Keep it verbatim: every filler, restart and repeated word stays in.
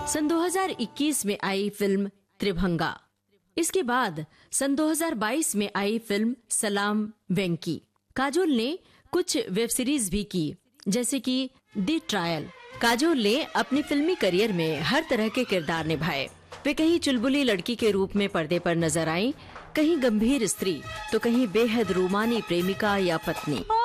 सन दो हज़ार इक्कीस में आई फिल्म त्रिभंगा। इसके बाद सन दो हज़ार बाईस में आई फिल्म सलाम वेंकी। काजोल ने कुछ वेब सीरीज भी की, जैसे कि द ट्रायल। काजोल ने अपने फिल्मी करियर में हर तरह के किरदार निभाए। वे कहीं चुलबुली लड़की के रूप में पर्दे पर नजर आईं, कहीं गंभीर स्त्री, तो कहीं बेहद रूमानी प्रेमिका या पत्नी।